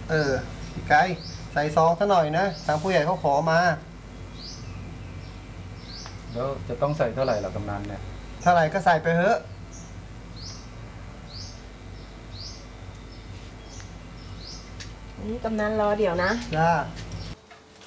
พี่ไก่ใส่ซองซะหน่อยนะทางผู้ใหญ่เขาขอมาแล้วจะต้องใส่เท่าไหร่ล่ะกำนันเนี่ยเท่าไหร่ก็ใส่ไปเถอะกำนันรอเดี๋ยวนะจ้า